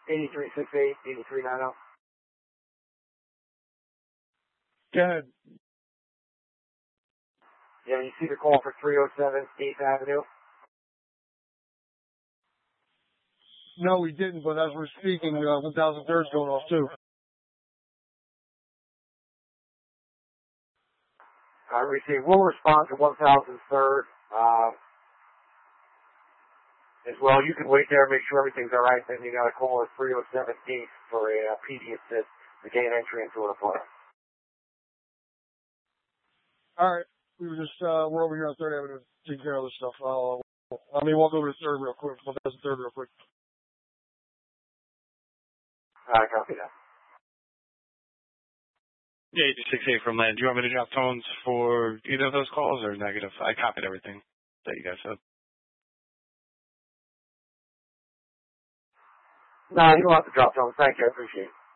8368, 8390. Go ahead. Yeah, you see the call for 307 8th Avenue? No, we didn't, but as we're speaking, 1003 is going off too. I received. We'll respond to 1003rd as well. You can wait there and make sure everything's all right. Then you got to call at 307 8th for a PD assist to gain entry into an apartment. All right. We were just, we're over here on 3rd Avenue taking care of this stuff. Let me walk over to 3rd real quick. 1003rd real quick. I copy that. Yeah, 868 from Land. Do you want me to drop tones for either of those calls or negative? I copied everything that you guys said. No, you don't have to drop tones. Thank you. I appreciate it.